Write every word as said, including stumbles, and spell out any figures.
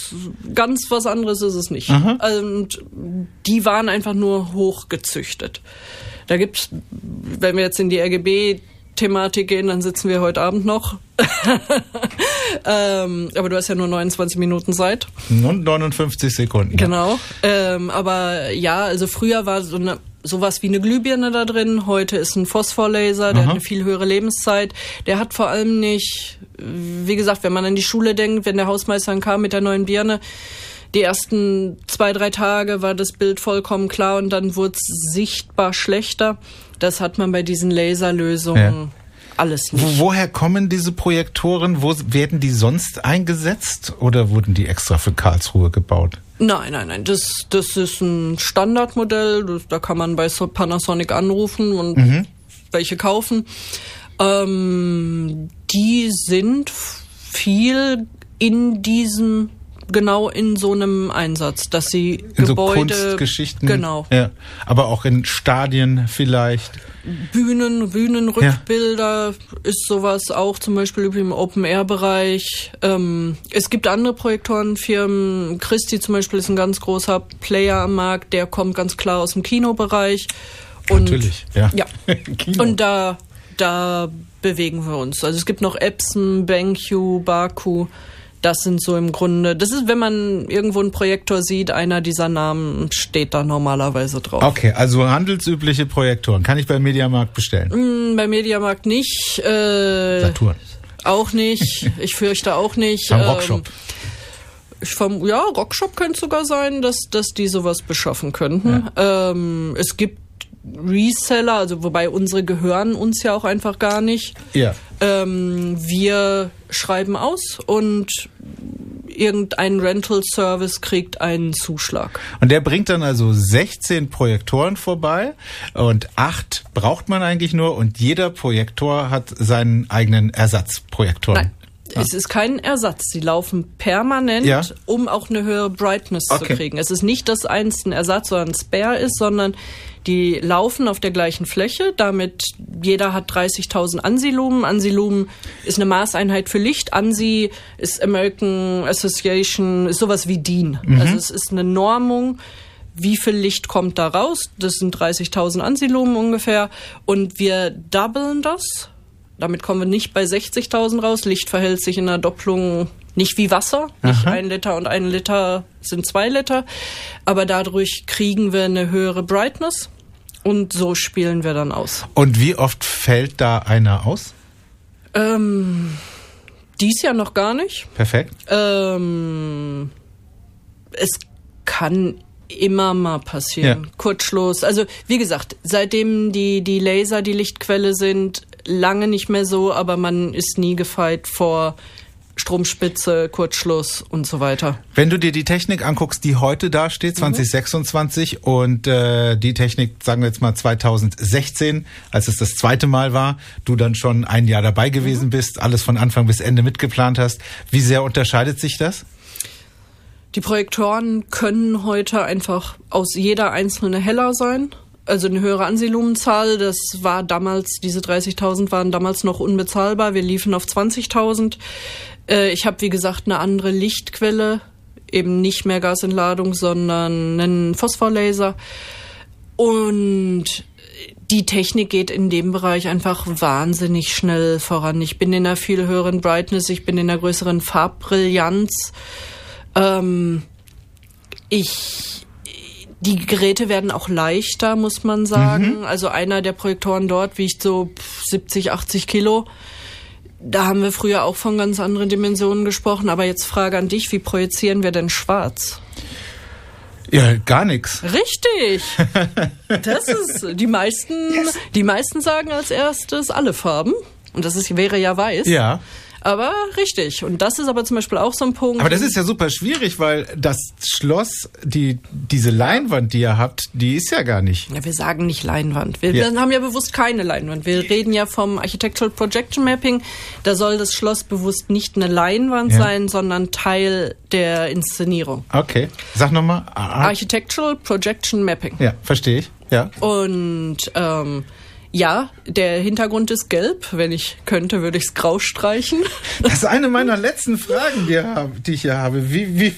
ist ganz was anderes ist es nicht. Also, und die waren einfach nur hochgezüchtet. Da gibt's, wenn wir jetzt in die R G B-Thematik gehen, dann sitzen wir heute Abend noch. ähm, aber du hast ja nur neunundzwanzig Minuten Zeit. Und neunundfünfzig Sekunden. Genau. Ja. Ähm, aber ja, also früher war so eine sowas wie eine Glühbirne da drin. Heute ist ein Phosphorlaser, der Aha. hat eine viel höhere Lebenszeit. Der hat vor allem nicht, wie gesagt, wenn man an die Schule denkt, wenn der Hausmeister dann kam mit der neuen Birne, die ersten zwei, drei Tage war das Bild vollkommen klar und dann wurde es sichtbar schlechter. Das hat man bei diesen Laserlösungen ja. alles nicht. Wo, woher kommen diese Projektoren? Wo werden die sonst eingesetzt oder wurden die extra für Karlsruhe gebaut? Nein, nein, nein. Das, das ist ein Standardmodell. Das, da kann man bei Panasonic anrufen und mhm. welche kaufen. Ähm, die sind viel in diesem, genau in so einem Einsatz, dass sie in Gebäude, so Kunstgeschichten, genau, ja, aber auch in Stadien vielleicht. Bühnen, Bühnenrückbilder ja. ist sowas auch zum Beispiel im Open-Air-Bereich. Ähm, es gibt andere Projektorenfirmen. Christi zum Beispiel ist ein ganz großer Player am Markt. Der kommt ganz klar aus dem Kinobereich. Und, Natürlich, ja. ja. Kino. Und da, da bewegen wir uns. Also es gibt noch Epson, BenQ, Baku. Das sind so im Grunde, das ist, wenn man irgendwo einen Projektor sieht, einer dieser Namen steht da normalerweise drauf. Okay, also handelsübliche Projektoren. Kann ich beim Mediamarkt bestellen? Mm, beim Mediamarkt nicht. Äh, Saturn. Auch nicht. Ich fürchte auch nicht. Beim Rockshop. Ähm, ich verm- ja, Rockshop könnte sogar sein, dass, dass die sowas beschaffen könnten. Ja. Ähm, es gibt Reseller, also wobei unsere gehören uns ja auch einfach gar nicht. Ja. Ähm, wir schreiben aus und irgendein Rental-Service kriegt einen Zuschlag. Und der bringt dann also sechzehn Projektoren vorbei und acht braucht man eigentlich nur und jeder Projektor hat seinen eigenen Ersatzprojektor. Nein. Ja. Es ist kein Ersatz. Sie laufen permanent, ja. um auch eine höhere Brightness okay. zu kriegen. Es ist nicht, dass eins ein Ersatz oder ein Spare ist, sondern die laufen auf der gleichen Fläche. Damit jeder hat dreißigtausend ANSI-Lumen. ANSI-Lumen ist eine Maßeinheit für Licht. ANSI ist American Association, ist sowas wie D I N. Mhm. Also es ist eine Normung. Wie viel Licht kommt da raus? Das sind dreißigtausend ANSI-Lumen ungefähr. Und wir doublen das. Damit kommen wir nicht bei sechzigtausend raus. Licht verhält sich in der Doppelung nicht wie Wasser. Nicht Aha. ein Liter und ein Liter sind zwei Liter. Aber dadurch kriegen wir eine höhere Brightness und so spielen wir dann aus. Und wie oft fällt da einer aus? Ähm, dies Jahr noch gar nicht. Perfekt. Ähm, es kann immer mal passieren. Ja. Kurzschluss. Also wie gesagt, seitdem die, die Laser die Lichtquelle sind, lange nicht mehr so, aber man ist nie gefeit vor Stromspitze, Kurzschluss und so weiter. Wenn du dir die Technik anguckst, die heute da steht, zwanzig sechsundzwanzig, mhm. und äh, die Technik, sagen wir jetzt mal zwanzig sechzehn, als es das zweite Mal war, du dann schon ein Jahr dabei gewesen mhm. bist, alles von Anfang bis Ende mitgeplant hast, wie sehr unterscheidet sich das? Die Projektoren können heute einfach aus jeder einzelne heller sein. Also eine höhere ANSI-Lumenzahl, das war damals, diese dreißigtausend waren damals noch unbezahlbar. Wir liefen auf zwanzigtausend. Äh, ich habe, wie gesagt, eine andere Lichtquelle, eben nicht mehr Gasentladung, sondern einen Phosphorlaser. Und die Technik geht in dem Bereich einfach wahnsinnig schnell voran. Ich bin in einer viel höheren Brightness, ich bin in einer größeren Farbbrillanz. Ähm, ich, die Geräte werden auch leichter, muss man sagen. Mhm. Also einer der Projektoren dort wiegt so siebzig, achtzig Kilo. Da haben wir früher auch von ganz anderen Dimensionen gesprochen. Aber jetzt Frage an dich, wie projizieren wir denn schwarz? Ja, gar nichts. Richtig. Das ist, die meisten, yes. die meisten sagen als erstes alle Farben. Und das ist, wäre ja weiß. Ja. Aber richtig. Und das ist aber zum Beispiel auch so ein Punkt. Aber das ist ja super schwierig, weil das Schloss, die diese Leinwand, die ihr habt, die ist ja gar nicht. Ja, wir sagen nicht Leinwand. Wir, ja. wir haben ja bewusst keine Leinwand. Wir reden ja vom Architectural Projection Mapping. Da soll das Schloss bewusst nicht eine Leinwand ja. sein, sondern Teil der Inszenierung. Okay. Sag nochmal. Architectural Projection Mapping. Ja, verstehe ich. Ja. Und ähm, ja, der Hintergrund ist gelb. Wenn ich könnte, würde ich es grau streichen. Das ist eine meiner letzten Fragen, die, die ich hier habe. Wie, wie